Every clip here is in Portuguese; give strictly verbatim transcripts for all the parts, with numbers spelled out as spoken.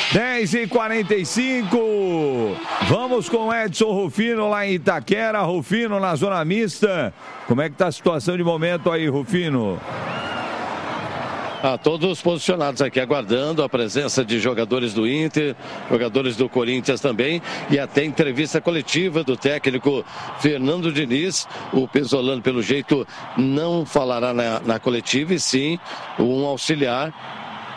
dez e quarenta e cinco. Vamos com Edson Rufino lá em Itaquera. Rufino na zona mista. Como é que tá a situação de momento aí, Rufino? Ah, todos posicionados aqui, aguardando a presença de jogadores do Inter, jogadores do Corinthians também, e até entrevista coletiva do técnico Fernando Diniz. O Pesolano, pelo jeito, não falará na, na coletiva, e sim um auxiliar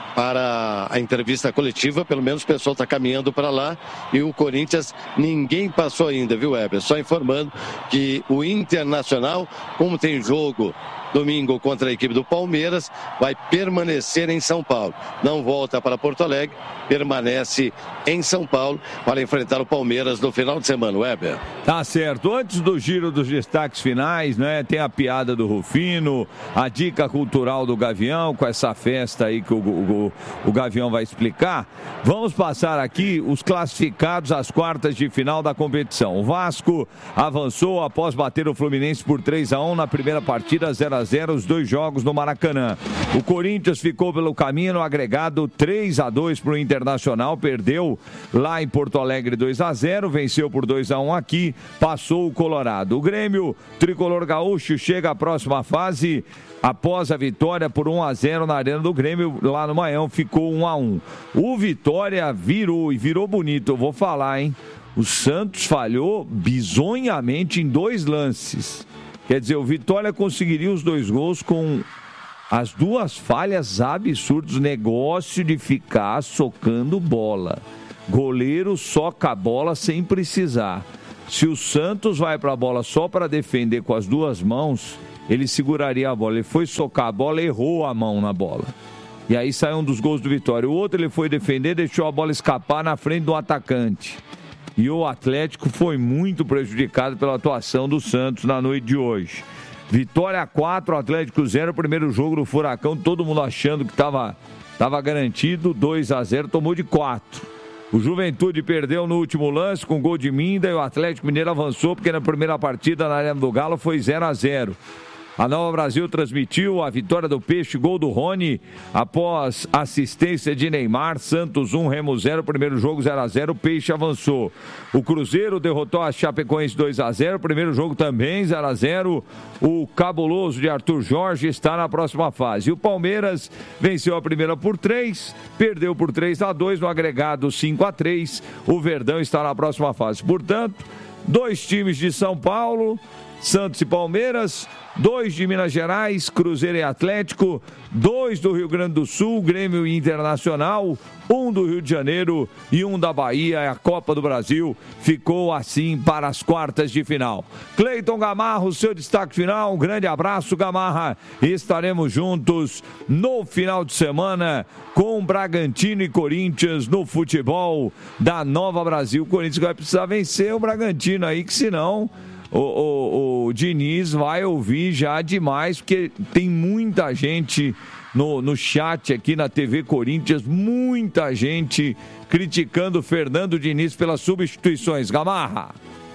para a entrevista coletiva. Pelo menos o pessoal está caminhando para lá, e o Corinthians ninguém passou ainda, viu, Weber? Só informando que o Internacional, como tem jogo domingo contra a equipe do Palmeiras, vai permanecer em São Paulo. Não volta para Porto Alegre, permanece em São Paulo para enfrentar o Palmeiras no final de semana, Weber. Tá certo. Antes do giro dos destaques finais, né, tem a piada do Rufino, a dica cultural do Gavião, com essa festa aí que o, o, o Gavião vai explicar. Vamos passar aqui os classificados às quartas de final da competição. O Vasco avançou após bater o Fluminense por três a um na primeira partida, zero a zero, os dois jogos no Maracanã. O Corinthians ficou pelo caminho no agregado três a dois para o Internacional, perdeu lá em Porto Alegre dois a zero, venceu por dois a um aqui, passou o Colorado. O Grêmio Tricolor Gaúcho chega à próxima fase após a vitória por um a zero na Arena do Grêmio, lá no Maião, ficou um a um. O Vitória virou, e virou bonito, eu vou falar, hein? O Santos falhou bizonhamente em dois lances. Quer dizer, o Vitória conseguiria os dois gols com as duas falhas absurdas, negócio de ficar socando bola. Goleiro soca a bola sem precisar. Se o Santos vai para a bola só para defender com as duas mãos, ele seguraria a bola. Ele foi socar a bola, errou a mão na bola. E aí saiu um dos gols do Vitória. O outro ele foi defender, deixou a bola escapar na frente do atacante. E o Atlético foi muito prejudicado pela atuação do Santos na noite de hoje. Vitória quatro, Atlético zero, primeiro jogo do Furacão, todo mundo achando que estava tava garantido, dois a zero, tomou de quatro. O Juventude perdeu no último lance com gol de Minda, e o Atlético Mineiro avançou porque na primeira partida na Arena do Galo foi zero a zero. A Nova Brasil transmitiu a vitória do Peixe, gol do Rony, após assistência de Neymar. Santos um, Remo zero, primeiro jogo zero a zero, Peixe avançou. O Cruzeiro derrotou a Chapecoense dois a zero, primeiro jogo também zero a zero. O cabuloso de Arthur Jorge está na próxima fase. O Palmeiras venceu a primeira por três, perdeu por três a dois, no agregado cinco a três. O Verdão está na próxima fase. Portanto, dois times de São Paulo, Santos e Palmeiras, dois de Minas Gerais, Cruzeiro e Atlético, dois do Rio Grande do Sul, Grêmio e Internacional, um do Rio de Janeiro e um da Bahia. A Copa do Brasil ficou assim para as quartas de final. Cleiton Gamarra, seu destaque final. Um grande abraço, Gamarra. Estaremos juntos no final de semana com Bragantino e Corinthians no futebol da Nova Brasil. O Corinthians vai precisar vencer o Bragantino aí, que senão O, o, o Diniz vai ouvir já demais, porque tem muita gente no, no chat aqui na T V Corinthians, muita gente criticando o Fernando Diniz pelas substituições. Gamarra.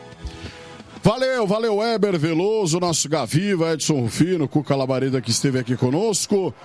Valeu, valeu, Weber Veloso, nosso Gaviva, Edson Rufino, Cuca Labareda, que esteve aqui conosco.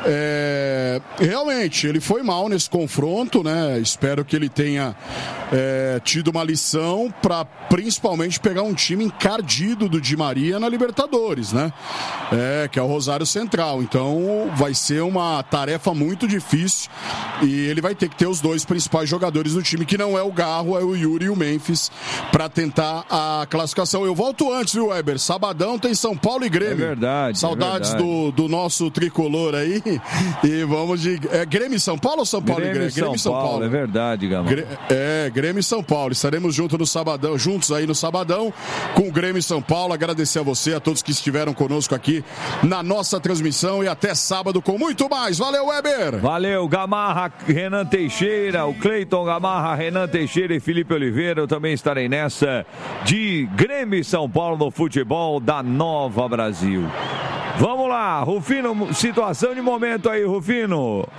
É, realmente, ele foi mal nesse confronto, né? Espero que ele tenha é, tido uma lição para principalmente pegar um time encardido do Di Maria na Libertadores, né? É, que é o Rosário Central. Então, vai ser uma tarefa muito difícil, e ele vai ter que ter os dois principais jogadores do time, que não é o Garro, é o Yuri e o Memphis, para tentar a classificação. Eu volto antes, viu, Weber? Sabadão tem São Paulo e Grêmio. É verdade. Saudades é verdade. Do, do nosso tricolor aí. E vamos de. É Grêmio e São Paulo ou São Paulo Grêmio e Grêmio? Grêmio e São, São Paulo, Paulo. É verdade, Gama. Grê... É, Grêmio e São Paulo. Estaremos juntos no Sabadão, juntos aí no Sabadão com o Grêmio e São Paulo. Agradecer a você, a todos que estiveram conosco aqui na nossa transmissão, e até sábado com muito mais. Valeu, Weber! Valeu, Gamarra, Renan Teixeira, o Cleiton Gamarra, Renan Teixeira e Felipe Oliveira. Eu também estarei nessa de Grêmio e São Paulo no futebol da Nova Brasil. Vamos lá, Rufino, situação de momento aí, Rufino.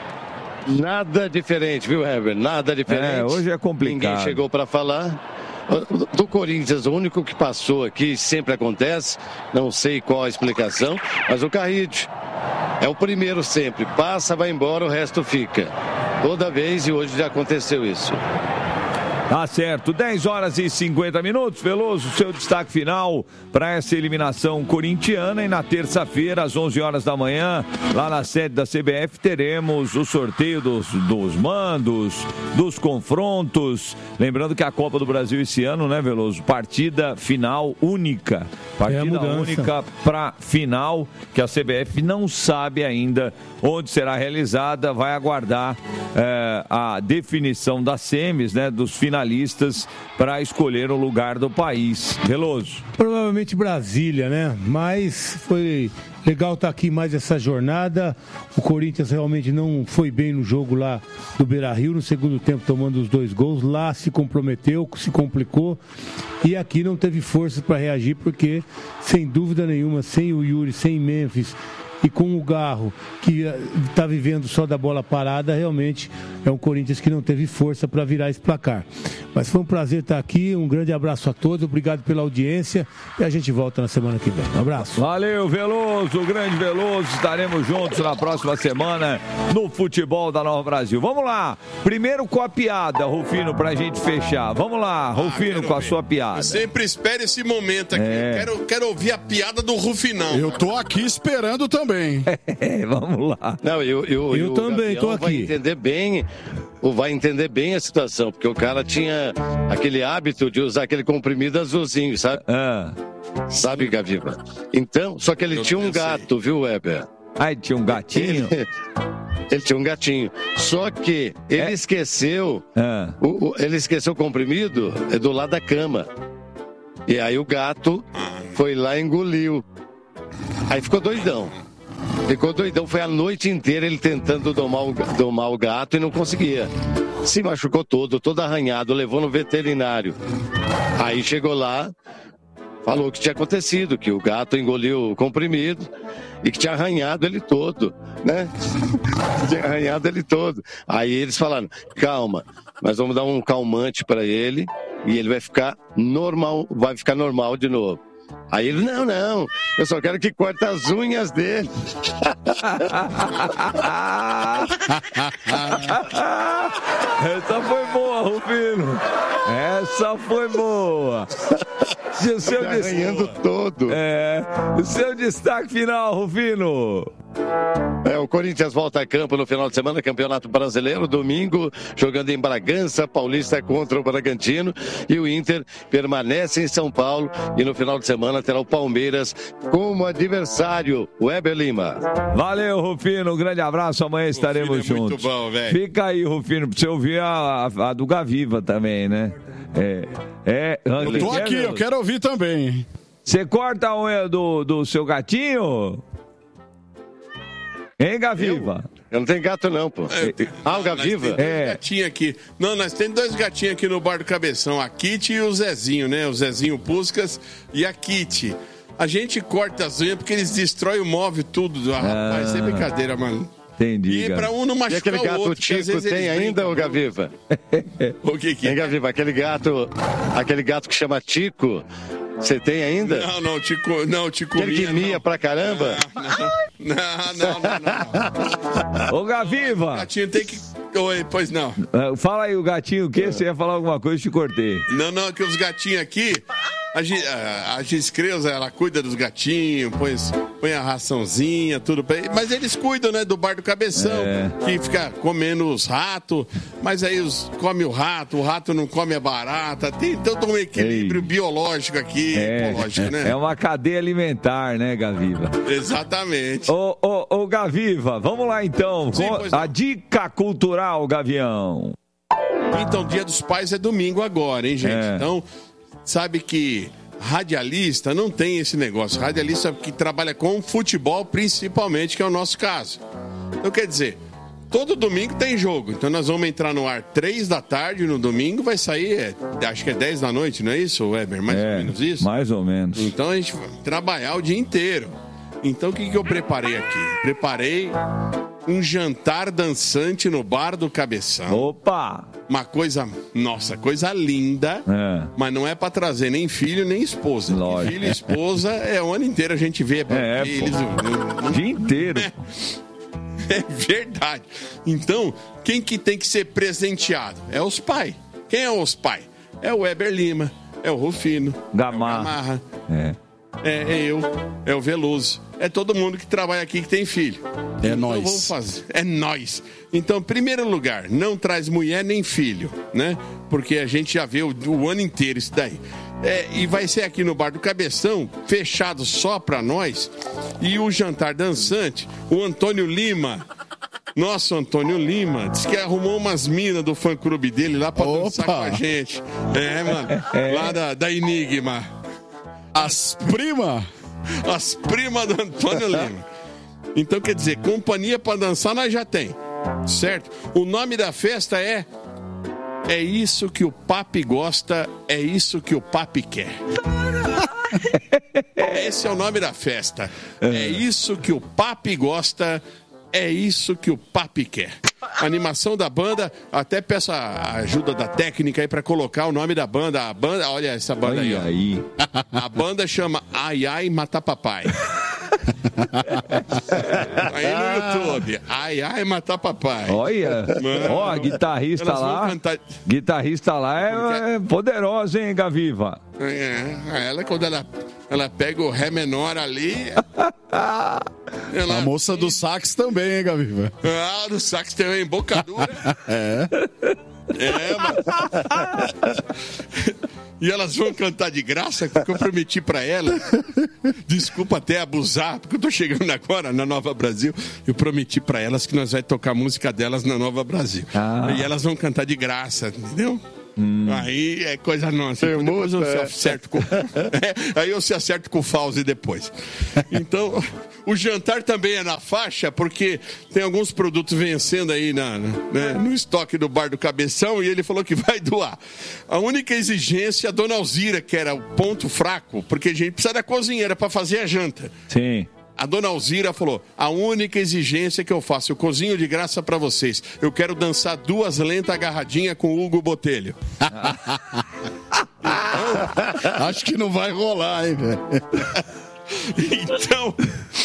Nada diferente, viu, Heber? Nada diferente. É, hoje é complicado. Ninguém chegou para falar. Do Corinthians, o único que passou aqui, sempre acontece, não sei qual a explicação, mas o Carride é o primeiro sempre. Passa, vai embora, o resto fica. toda vez, e hoje já aconteceu isso. Tá certo, dez horas e cinquenta minutos, Veloso, seu destaque final para essa eliminação corintiana. E na terça-feira, às onze horas da manhã, lá na sede da C B F, teremos o sorteio dos, dos mandos, dos confrontos. Lembrando que a Copa do Brasil esse ano, né, Veloso? Partida final única. Partida é única para final, que a C B F não sabe ainda onde será realizada. Vai aguardar é, a definição das semis, né, dos finalistas para escolher o lugar do país. Veloso. Provavelmente Brasília, né? Mas foi legal estar aqui mais essa jornada. O Corinthians realmente não foi bem no jogo lá do Beira-Rio, no segundo tempo tomando os dois gols. Lá se comprometeu, se complicou. E aqui não teve força para reagir, porque, sem dúvida nenhuma, sem o Yuri, sem Memphis e com o Garro, que está vivendo só da bola parada, realmente é um Corinthians que não teve força para virar esse placar. Mas foi um prazer estar aqui, um grande abraço a todos, obrigado pela audiência e a gente volta na semana que vem. Um abraço. Valeu, Veloso, grande Veloso, estaremos juntos na próxima semana no Futebol da Nova Brasil. Vamos lá, primeiro com a piada, Rufino, pra gente fechar. Vamos lá, Rufino, ah, com a ver. sua piada. Eu sempre espero esse momento aqui, é. quero, quero ouvir a piada do Rufinão. Eu tô aqui esperando também. É, vamos lá. Não, eu, eu, eu, eu também tô aqui. Vai entender bem, vai entender bem a situação, porque o cara tinha aquele hábito de usar aquele comprimido azulzinho, sabe? Ah. Sabe, Gaviva? Então, só que ele eu tinha um gato, sei. viu, Weber? Ah, ele tinha um gatinho? Ele, ele tinha um gatinho. Só que ele é? esqueceu, ah. o, o, ele esqueceu o comprimido do lado da cama. E aí o gato foi lá e engoliu. Aí ficou doidão. Ficou doidão, foi a noite inteira ele tentando domar o, domar o gato e não conseguia. Se machucou todo, todo arranhado, levou no veterinário. Aí chegou lá, falou o que tinha acontecido, que o gato engoliu o comprimido e que tinha arranhado ele todo, né? Tinha arranhado ele todo. Aí eles falaram, calma, nós vamos dar um calmante para ele e ele vai ficar normal, vai ficar normal de novo. Aí ele, não, não, eu só quero que corte as unhas dele. Essa foi boa, Rufino. Essa foi boa. E o seu arranhando destaque... todo. É, o seu destaque final, Rufino. É, o Corinthians volta a campo no final de semana, Campeonato Brasileiro, domingo, jogando em Bragança, Paulista contra o Bragantino, e o Inter permanece em São Paulo, e no final de semana terá o Palmeiras como adversário, Weber Lima. Valeu, Rufino, um grande abraço, amanhã estaremos Rufino é juntos. Muito bom, velho. Fica aí, Rufino, pra você ouvir a, a do Gaviva também, né? É, é, eu tô aqui, eu quero ouvir também. Você corta a unha do, do seu gatinho? Hein, Gaviva? Eu, eu não tenho gato não, pô. É, ah, o Gaviva? Nós tem dois gatinhos aqui. Não, nós temos dois gatinhos aqui no bar do Cabeção. A Kitty e o Zezinho, né? O Zezinho Puscas e a Kitty. A gente corta as unhas porque eles destroem o móvel tudo. Ah, rapaz, é brincadeira, mano. Entendi. E pra um não machucar e aquele gato o outro, Tico tem ainda, ô Gaviva? O que que é? Tem, Gaviva, aquele gato, aquele gato que chama Tico, você tem ainda? Não, não, Tico, não, Tico Aquele que mia pra caramba? Não, não, não, não. Ô, Gaviva! O gatinho tem que... Oi, pois não. Fala aí, o gatinho, o quê? Você ia falar alguma coisa, te cortei. Não, não, que os gatinhos aqui... A, a, a Giscreuza, ela cuida dos gatinhos, põe, põe a raçãozinha, tudo. Mas eles cuidam, né, do bar do Cabeção, é. que fica comendo os ratos, mas aí os, come o rato, o rato não come a barata. Tem todo um equilíbrio Ei. biológico aqui, é. ecológico, né? É uma cadeia alimentar, né, Gaviva? Exatamente. Ô, ô, ô Gaviva, vamos lá então. Sim, com a dica cultural, Gavião. Então, Dia dos Pais é domingo agora, hein, gente? É. Então... Sabe que radialista não tem esse negócio. Radialista que trabalha com futebol, principalmente, que é o nosso caso. Então, quer dizer, todo domingo tem jogo. Então, nós vamos entrar no ar três da tarde no domingo. Vai sair, é, acho que é dez da noite, não é isso, Weber? Mais é, ou menos isso? Mais ou menos. Então, a gente vai trabalhar o dia inteiro. Então, o que, que eu preparei aqui? Preparei um jantar dançante no bar do Cabeção. Opa! Uma coisa, nossa, coisa linda, é. mas não é pra trazer nem filho, nem esposa. Lógico. Filho e esposa é o ano inteiro a gente vê. É, eles, o no, no, dia inteiro. É verdade. Então, quem que tem que ser presenteado? É os pais. Quem é os pais? É o Weber Lima, é o Rufino, Gamarra. é o Gamarra, É. é, é eu, é o Veloso. É todo mundo que trabalha aqui que tem filho. É então, nós. Vamos fazer. É nós. Então, primeiro lugar, não traz mulher nem filho, né? Porque a gente já vê o, o ano inteiro isso daí. É, e vai ser aqui no Bar do Cabeção, fechado só pra nós. E o jantar dançante, o Antônio Lima. Nosso Antônio Lima disse que arrumou umas minas do fã-clube dele lá pra Opa. dançar com a gente. É, mano. Lá da, da Enigma. As primas. As primas do Antônio Lima. Então, quer dizer, companhia pra dançar nós já tem. Certo? O nome da festa é É isso que o papi gosta, é isso que o papi quer. Esse é o nome da festa. É isso que o papi gosta, é isso que o papi quer. A animação da banda, até peço a ajuda da técnica aí pra colocar o nome da banda. A banda, olha essa banda aí, ó. aí. A banda chama Ai Ai Mata Papai. Aí no YouTube, Ai Ai Matar Papai. Olha, Mano, ó, a guitarrista elas vão lá, cantar- guitarrista lá é, é poderosa, hein, Gaviva? É, ela quando ela, ela pega o Ré menor ali. Ela, A moça do sax também, hein, Gaviva? Ah, do sax tem uma embocadura. É. É, mano. E elas vão cantar de graça, porque eu prometi pra elas. Desculpa até abusar, porque eu tô chegando agora na Nova Brasil. Eu prometi pra elas que nós vai tocar música delas na Nova Brasil. Ah. E elas vão cantar de graça, entendeu? Hum. Aí é coisa nossa. Depois eu se acerto com... é, aí eu se acerto com o Fauzi depois. Então, o jantar também é na faixa, porque tem alguns produtos vencendo aí na, né, no estoque do Bar do Cabeção, e ele falou que vai doar. A única exigência, a dona Alzira, que era o ponto fraco, porque a gente precisa da cozinheira para fazer a janta. Sim. A dona Alzira falou, a única exigência que eu faço, eu cozinho de graça pra vocês. Eu quero dançar duas lentas agarradinhas com o Hugo Botelho. Acho que não vai rolar, hein, velho? Então...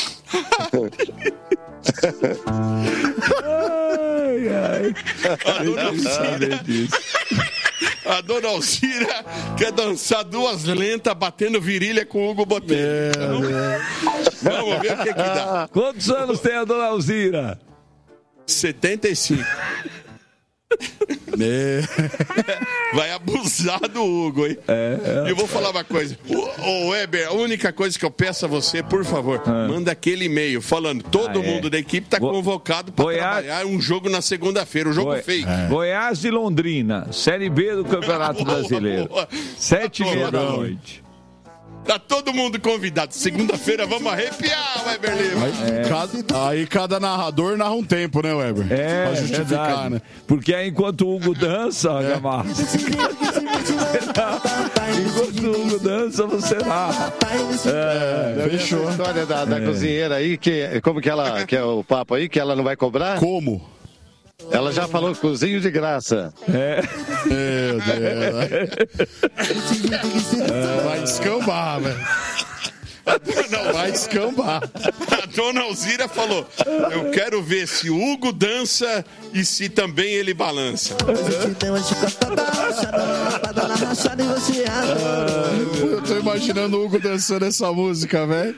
Ai, ai. A dona Alzira... A dona Alzira quer dançar duas lentas batendo virilha com o Hugo Botelho. É, então, vamos ver o que que dá. Quantos anos tem a dona Alzira? setenta e cinco. É. Vai abusar do Hugo, hein? É, E eu vou falar uma coisa. Ô, Weber, a única coisa que eu peço a você, por favor, Ah. manda aquele e-mail falando todo Ah, é. mundo da equipe tá Go- convocado para Goiás- trabalhar um jogo na segunda-feira, um jogo Goi- fake. Goiás e Londrina, Série B do Campeonato Boa, Brasileiro. boa. Sete e meia da Tá noite. Tá todo mundo convidado. Segunda-feira vamos arrepiar, Weber Lima. Aí, cada, aí cada narrador narra um tempo, né, Weber? É, Pra justificar, verdade. né? Porque aí enquanto o Hugo dança, Gamarra. Enquanto o Hugo dança, você narra. É, fechou. A história da, da cozinheira aí, que, como que ela, que é o papo aí, que ela não vai cobrar? Como? Ela já falou cozinho de graça. É. Meu Deus. Vai descambar, velho. Não, Vai descambar. A dona Alzira falou: eu quero ver se o Hugo dança e se também ele balança. Eu tô imaginando o Hugo dançando essa música, velho.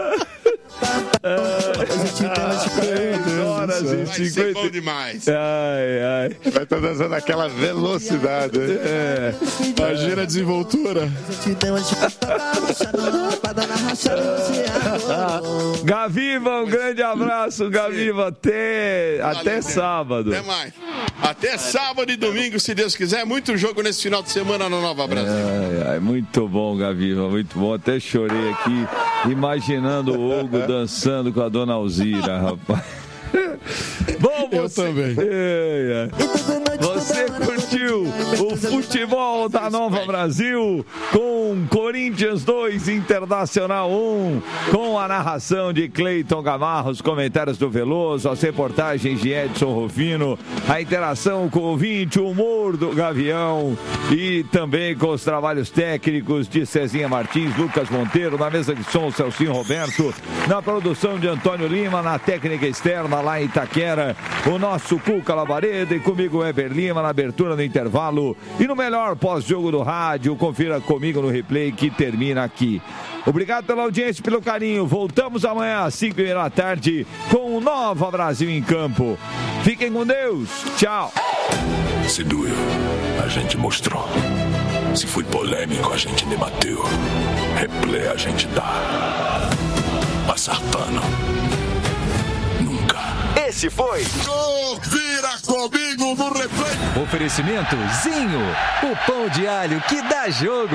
Três horas e Vai ser cinquenta. bom demais. Ai, ai. Vai estar dançando aquela velocidade. É. Imagina a desenvoltura. Gaviva, um grande abraço, Gaviva. Até, até Valeu, sábado. Até mais. Até sábado e domingo, se Deus quiser. Muito jogo nesse final de semana no Nova Brasil. Ai, ai, muito bom, Gaviva, muito bom. Até chorei aqui, imaginando o Hugo dançando com a dona Alzira, rapaz. Bom, Eu você... também. Ai, ai. Você curtiu o futebol da Nova Brasil com Corinthians dois, Internacional um, com a narração de Cleiton Gamarra, os comentários do Veloso, as reportagens de Edson Rufino, a interação com o ouvinte, o humor do Gavião e também com os trabalhos técnicos de Cezinha Martins, Lucas Monteiro, na mesa de som, Celcinho Roberto, na produção de Antônio Lima, na técnica externa lá em Itaquera, o nosso Cuca Labareda e comigo Weber Lima na abertura do intervalo e no melhor pós-jogo do rádio. Confira comigo no replay que termina aqui. Obrigado pela audiência e pelo carinho. Voltamos amanhã às cinco e meia da tarde com o Nova Brasil em Campo. Fiquem com Deus. Tchau. Se doeu, a gente mostrou. Se foi polêmico, a gente debateu. Replay a gente dá. Passar pano. Nunca. Esse foi Vira comigo no replay. Oferecimento Zinho, o pão de alho que dá jogo.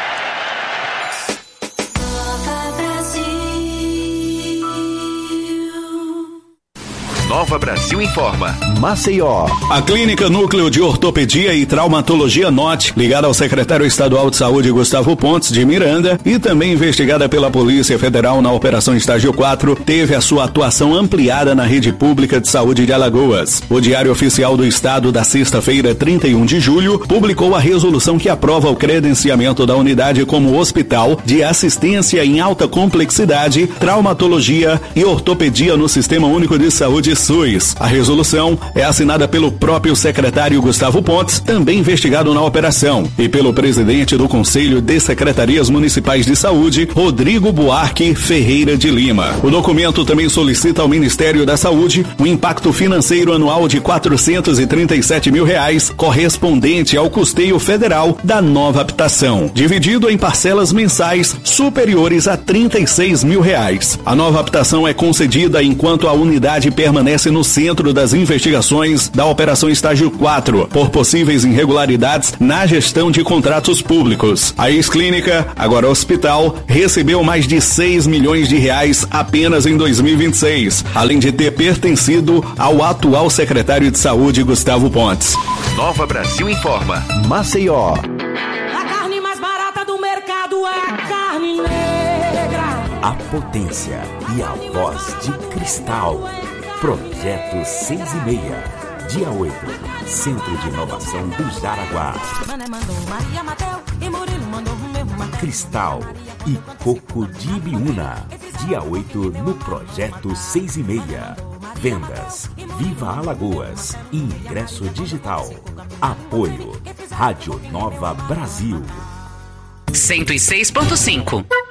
Nova Brasil informa. Maceió. A Clínica Núcleo de Ortopedia e Traumatologia N O T, ligada ao secretário estadual de Saúde Gustavo Pontes de Miranda e também investigada pela Polícia Federal na Operação Estágio quatro, teve a sua atuação ampliada na rede pública de saúde de Alagoas. O Diário Oficial do Estado da sexta-feira, trinta e um de julho, publicou a resolução que aprova o credenciamento da unidade como hospital de assistência em alta complexidade, traumatologia e ortopedia no Sistema Único de Saúde SUS. A resolução é assinada pelo próprio secretário Gustavo Pontes, também investigado na operação, e pelo presidente do Conselho de Secretarias Municipais de Saúde, Rodrigo Buarque Ferreira de Lima. O documento também solicita ao Ministério da Saúde um impacto financeiro anual de quatrocentos e trinta e sete mil reais, correspondente ao custeio federal da nova habitação, dividido em parcelas mensais superiores a trinta e seis mil reais. A nova habitação é concedida enquanto a unidade permanece no centro das investigações da Operação Estágio quatro, por possíveis irregularidades na gestão de contratos públicos. A ex-clínica, agora hospital, recebeu mais de seis milhões de reais apenas em dois mil e vinte e seis, além de ter pertencido ao atual secretário de Saúde, Gustavo Pontes. Nova Brasil informa. Maceió. A carne mais barata do mercado é a carne negra. A potência e a voz de cristal. Projeto seis e meia, dia oito, Centro de Inovação do Jaraguá. Cristal e Coco de Ibiúna, dia oito no Projeto seis e meia. Vendas, Viva Alagoas e ingresso digital. Apoio, Rádio Nova Brasil. cento e seis ponto cinco.